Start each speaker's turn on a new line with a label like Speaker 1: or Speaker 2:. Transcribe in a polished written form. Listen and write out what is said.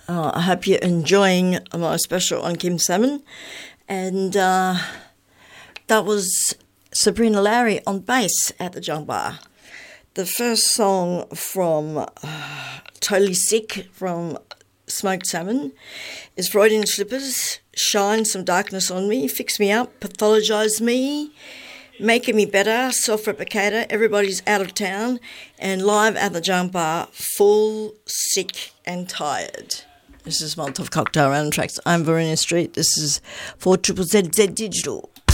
Speaker 1: I hope you're enjoying my special on Kim Salmon. And that was Sabrina Lowry on bass at the Junk Bar. The first song from Totally Sick from Smoked Salmon is Freudian Slippers, Shine Some Darkness on Me, Fix Me Up, Pathologise Me, Making Me Better, Self-Replicator, Everybody's Out of Town, and Live at the Junk Bar, Full, Sick and Tired. This is Molotov Cocktail Random Tracks. I'm Verena Street. This is 4ZZZ Digital.